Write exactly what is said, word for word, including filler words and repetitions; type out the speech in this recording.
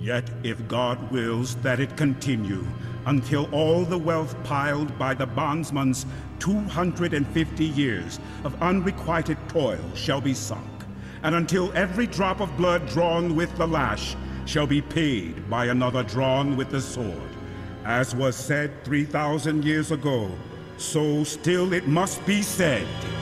Yet if God wills that it continue, until all the wealth piled by the bondsman's two hundred fifty years of unrequited toil shall be sunk, and until every drop of blood drawn with the lash shall be paid by another drawn with the sword. As was said three thousand years ago, so still it must be said.